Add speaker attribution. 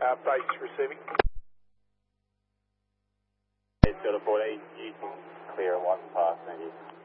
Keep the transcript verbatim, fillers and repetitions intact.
Speaker 1: Uh, base receiving.
Speaker 2: It's got a fourteen, you can clear a one pass, thank you.